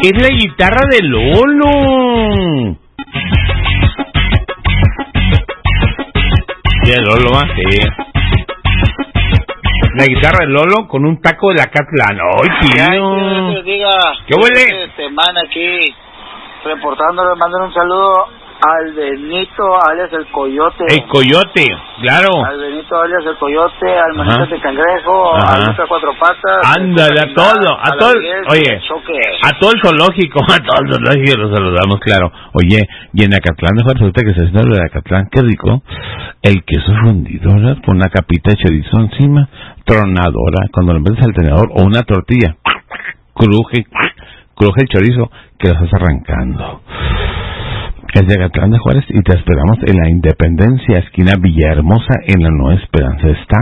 Es la guitarra de Lolo. Sí, Lolo más, sí. La guitarra de Lolo con un taco de Acatlán. ¡Ay, tío! ¿Qué huele? Semana aquí reportándole, mandando un saludo al Benito, alias el Coyote. El Coyote, claro. Al Benito, alias el Coyote, al Manito de Cangrejo, al Luca Cuatro Patas. Ándale, a todo, oye, a todo el zoológico, los saludamos, claro. Oye, y en Acatlán de Juárez, ahorita que se hace lo de Acatlán, qué rico, el queso fundido, ¿verdad? Con una capita de chorizo encima, tronadora, cuando lo metes al tenedor, o una tortilla, cruje el chorizo, que lo estás arrancando. Es de Acatlán de Juárez y te esperamos en la Independencia, esquina Villahermosa, en la Nueva Esperanza. Está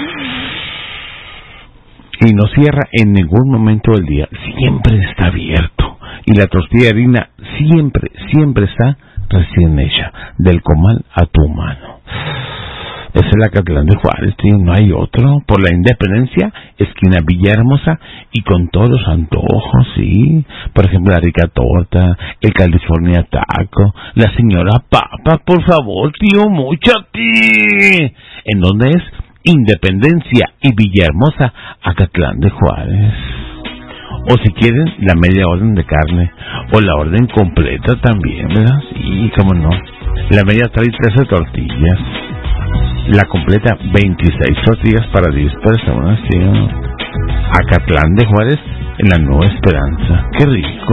y no cierra en ningún momento del día, siempre está abierto, y la tortilla de harina siempre está recién hecha, del comal a tu mano. Es el Acatlán de Juárez, tío, no hay otro. Por la Independencia, esquina Villahermosa, y con todos los antojos, sí. Por ejemplo, la rica torta, el California Taco, la señora Papa, por favor, tío, muchate. ¿En dónde es? Independencia y Villahermosa, Acatlán de Juárez. O si quieren, la media orden de carne, o la orden completa también, ¿verdad? Sí, cómo no. La media trae 13 tortillas. La completa 26 tortillas para 10 personas, tío. Acatlán de Juárez, en la Nueva Esperanza. Qué rico.